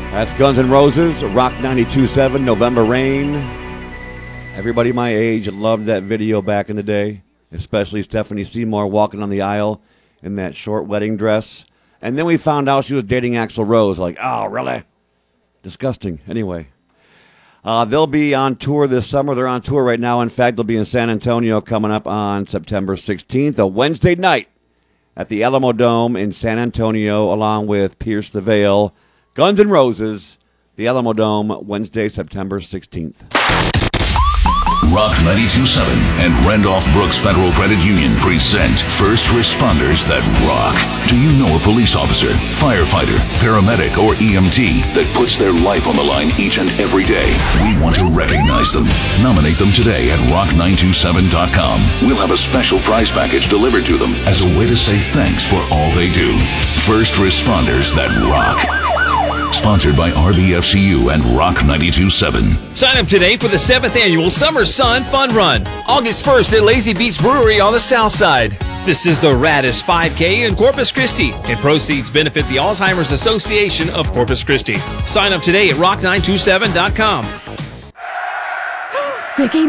That's Guns N' Roses, Rock 92.7, November Rain. Everybody my age loved that video back in the day, especially Stephanie Seymour walking on the aisle in that short wedding dress. And then we found out she was dating Axl Rose. Like, oh, really? Disgusting. Anyway, they'll be on tour this summer. They're on tour right now. In fact, they'll be in San Antonio coming up on September 16th, a Wednesday night at the Alamo Dome in San Antonio, along with Pierce the Veil, Guns N' Roses, the Alamo Dome, Wednesday, September 16th. Rock 92.7 and Randolph-Brooks Federal Credit Union present First Responders That Rock. Do you know a police officer, firefighter, paramedic, or EMT that puts their life on the line each and every day? We want to recognize them. Nominate them today at rock927.com. We'll have a special prize package delivered to them as a way to say thanks for all they do. First Responders That Rock. Sponsored by RBFCU and Rock 92.7. Sign up today for the 7th Annual Summer Sun Fun Run, August 1st at Lazy Beach Brewery on the South Side. This is the raddest 5K in Corpus Christi, and proceeds benefit the Alzheimer's Association of Corpus Christi. Sign up today at rock927.com. They gave